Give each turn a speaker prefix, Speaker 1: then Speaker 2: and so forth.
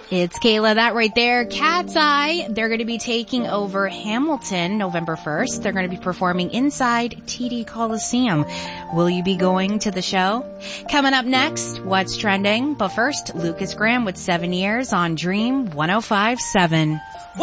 Speaker 1: It's Kayla. That right there, Cat's Eye. They're going to be taking over Hamilton November 1st. They're going to be performing inside TD Coliseum. Will you be going to the show? Coming up next, what's trending? But first, Lucas Graham with 7 Years on Dream 105.7.